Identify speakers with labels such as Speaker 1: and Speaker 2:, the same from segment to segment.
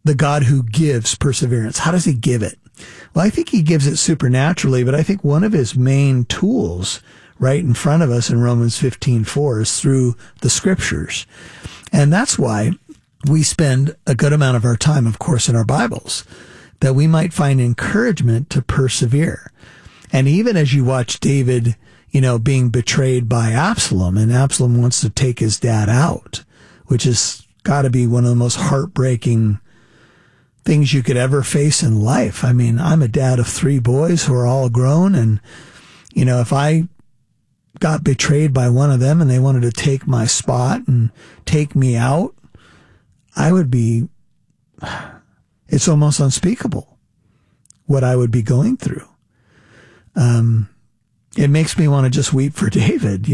Speaker 1: the God who gives perseverance. How does he give it? Well, I think he gives it supernaturally, but I think one of his main tools right in front of us in Romans 15:4 is through the scriptures. And that's why we spend a good amount of our time, of course, in our Bibles, that we might find encouragement to persevere. And even as you watch David, being betrayed by Absalom, and Absalom wants to take his dad out, which has got to be one of the most heartbreaking things you could ever face in life. I mean, I'm a dad of 3 boys who are all grown, and, if I got betrayed by one of them and they wanted to take my spot and take me out, it's almost unspeakable what I would be going through. It makes me want to just weep for David,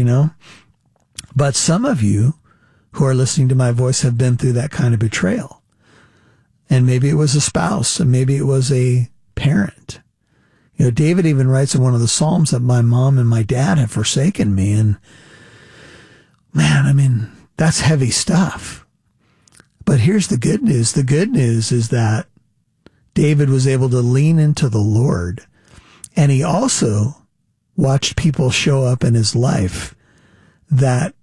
Speaker 1: But some of you who are listening to my voice have been through that kind of betrayal. And maybe it was a spouse, and maybe it was a parent. David even writes in one of the Psalms that my mom and my dad have forsaken me. And man, I mean, that's heavy stuff. But here's the good news. The good news is that David was able to lean into the Lord, and he also watched people show up in his life that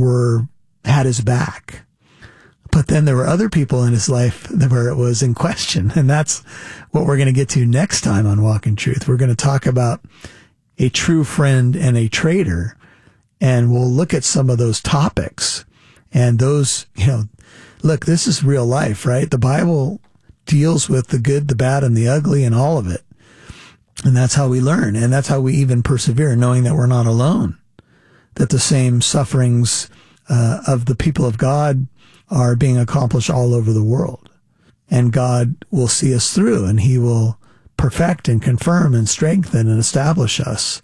Speaker 1: had his back. But then there were other people in his life where it was in question. And that's what we're going to get to next time on Walk in Truth. We're going to talk about a true friend and a traitor, and we'll look at some of those topics. And those, look, this is real life, right? The Bible deals with the good, the bad, and the ugly, and all of it. And that's how we learn. And that's how we even persevere, knowing that we're not alone, that the same sufferings of the people of God are being accomplished all over the world. And God will see us through, and he will perfect and confirm and strengthen and establish us,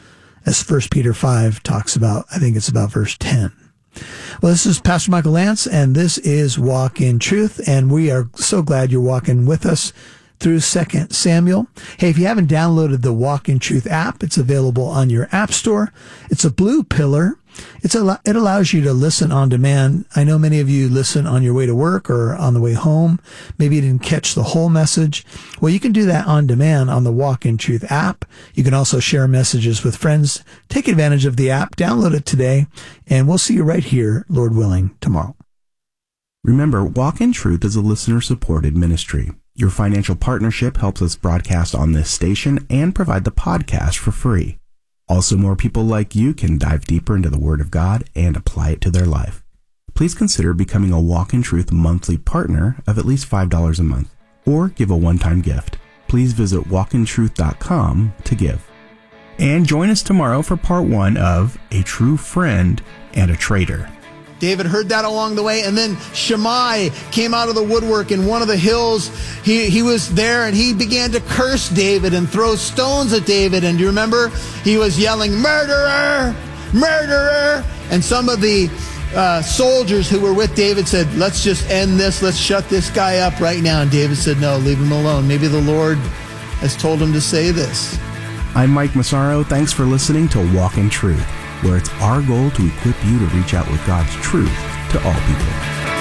Speaker 1: as 1 Peter 5 talks about. I think it's about verse 10. Well, this is Pastor Michael Lance, and this is Walk in Truth, and we are so glad you're walking with us through 2 Samuel. Hey, if you haven't downloaded the Walk in Truth app, it's available on your app store. It's a blue pillar. It allows you to listen on demand. I know many of you listen on your way to work or on the way home. Maybe you didn't catch the whole message. Well, you can do that on demand on the Walk in Truth app. You can also share messages with friends. Take advantage of the app. Download it today, and we'll see you right here, Lord willing, tomorrow.
Speaker 2: Remember, Walk in Truth is a listener-supported ministry. Your financial partnership helps us broadcast on this station and provide the podcast for free. Also, more people like you can dive deeper into the Word of God and apply it to their life. Please consider becoming a Walk in Truth monthly partner of at least $5 a month, or give a one-time gift. Please visit walkintruth.com to give. And join us tomorrow for part 1 of A True Friend and a Traitor.
Speaker 3: David heard that along the way, and then Shimei came out of the woodwork in one of the hills. He was there, and he began to curse David and throw stones at David. And do you remember? He was yelling, "Murderer! Murderer!" And some of the soldiers who were with David said, "Let's just end this. Let's shut this guy up right now." And David said, "No, leave him alone. Maybe the Lord has told him to say this."
Speaker 2: I'm Mike Massaro. Thanks for listening to Walk in Truth, where it's our goal to equip you to reach out with God's truth to all people.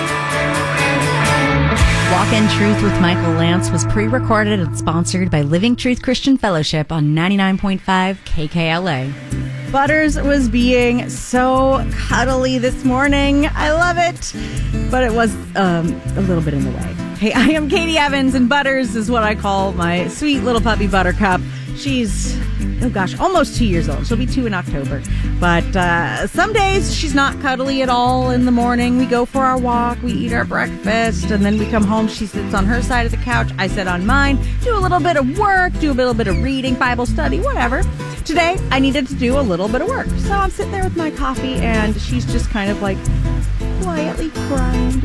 Speaker 4: Walk in Truth with Michael Lance was pre-recorded and sponsored by Living Truth Christian Fellowship on 99.5 KKLA.
Speaker 5: Butters was being so cuddly this morning. I love it. But it was a little bit in the way. Hey, I am Katie Evans, and Butters is what I call my sweet little puppy Buttercup. She's, almost 2 years old. She'll be 2 in October. But some days she's not cuddly at all in the morning. We go for our walk, we eat our breakfast, and then we come home. She sits on her side of the couch. I sit on mine, do a little bit of work, do a little bit of reading, Bible study, whatever. Today, I needed to do a little bit of work. So I'm sitting there with my coffee, and she's just kind of like quietly crying.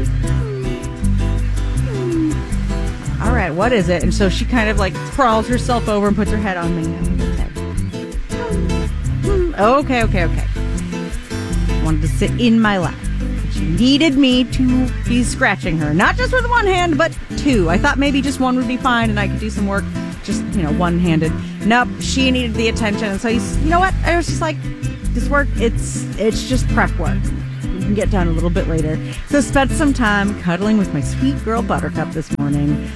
Speaker 5: All right, what is it? And so she kind of like crawls herself over and puts her head on me. Okay. Wanted to sit in my lap. She needed me to be scratching her. Not just with one hand, but 2. I thought maybe just one would be fine and I could do some work just, one-handed. Nope, she needed the attention. And so you know what? I was just like, this work, it's just prep work. and get done a little bit later. So spent some time cuddling with my sweet girl Buttercup this morning.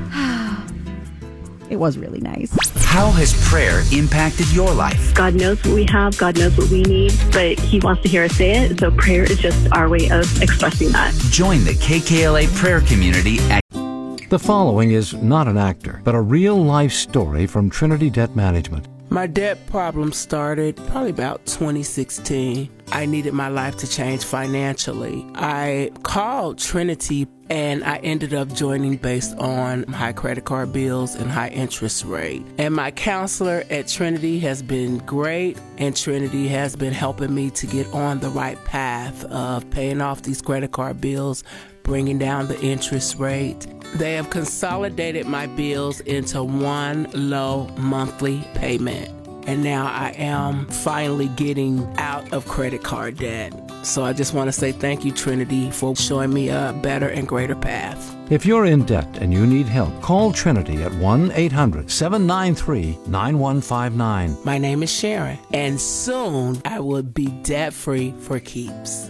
Speaker 5: It was really nice.
Speaker 6: How has prayer impacted your life?
Speaker 7: God knows what we have. God knows what we need, but He wants to hear us say it. So prayer is just our way of expressing that.
Speaker 6: Join the KKLA prayer community at...
Speaker 8: The following is not an actor, but a real-life story from Trinity Debt Management.
Speaker 9: My debt problem started probably about 2016. I needed my life to change financially. I called Trinity and I ended up joining based on high credit card bills and high interest rate. And my counselor at Trinity has been great, and Trinity has been helping me to get on the right path of paying off these credit card bills, bringing down the interest rate. They have consolidated my bills into one low monthly payment. And now I am finally getting out of credit card debt. So I just want to say thank you, Trinity, for showing me a better and greater path.
Speaker 8: If you're in debt and you need help, call Trinity at 1-800-793-9159.
Speaker 9: My name is Sharon, and soon I will be debt-free for keeps.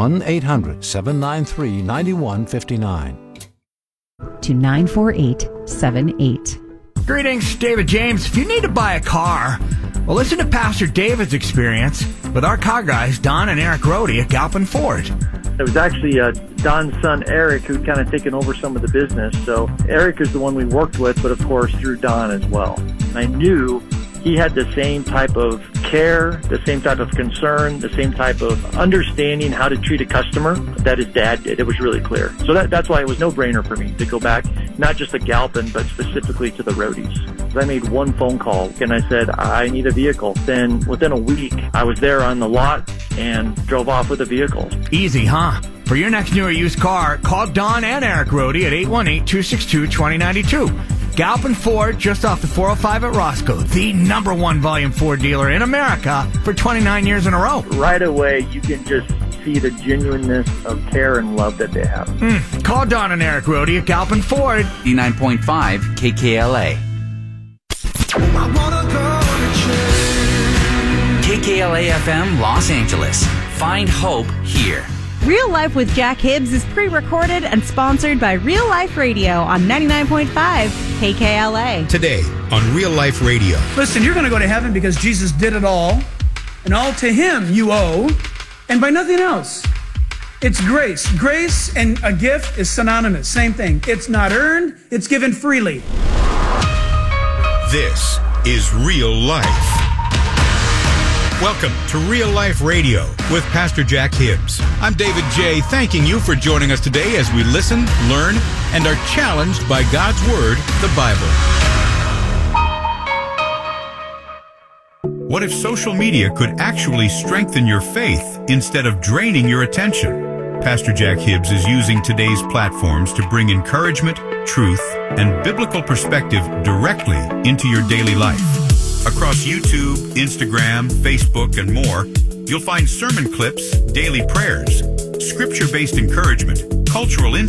Speaker 8: 1-800-793-9159.
Speaker 4: To 94878.
Speaker 10: Greetings, David James. If you need to buy a car, well, listen to Pastor David's experience with our car guys, Don and Eric Rohde at Galpin Ford.
Speaker 11: It was actually Don's son, Eric, who'd kind of taken over some of the business. So Eric is the one we worked with, but of course through Don as well. I knew he had the same type of care, the same type of concern, the same type of understanding how to treat a customer that his dad did. It was really clear. So that's why it was no-brainer for me to go back, not just to Galpin, but specifically to the Rohdes. I made one phone call and I said, I need a vehicle. Then within a week, I was there on the lot and drove off with a vehicle.
Speaker 10: Easy, huh? For your next new or used car, call Don and Eric Rohde at 818-262-2092. Galpin Ford, just off the 405 at Roscoe, the #1 volume Ford dealer in America for 29 years in a row.
Speaker 11: Right away, you can just see the genuineness of care and love that they have.
Speaker 10: Call Don and Eric Rohde at Galpin Ford.
Speaker 6: 89.5 KKLA. KKLA FM Los Angeles. Find hope here.
Speaker 5: Real Life with Jack Hibbs is pre-recorded and sponsored by Real Life Radio on 99.5 KKLA.
Speaker 12: Today on Real Life Radio.
Speaker 13: Listen, you're going to go to heaven because Jesus did it all, and all to Him you owe, and by nothing else. It's grace. Grace and a gift is synonymous. Same thing. It's not earned, it's given freely.
Speaker 12: This is Real Life. Welcome to Real Life Radio with Pastor Jack Hibbs. I'm David J., thanking you for joining us today as we listen, learn, and are challenged by God's Word, the Bible. What if social media could actually strengthen your faith instead of draining your attention? Pastor Jack Hibbs is using today's platforms to bring encouragement, truth, and biblical perspective directly into your daily life. Across YouTube, Instagram, Facebook, and more, you'll find sermon clips, daily prayers, scripture-based encouragement, cultural insights,